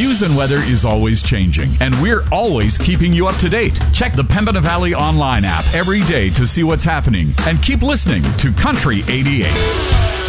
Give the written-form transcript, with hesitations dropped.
News and weather is always changing, and we're always keeping you up to date. Check the Pembina Valley Online app every day to see what's happening, and keep listening to Country 88.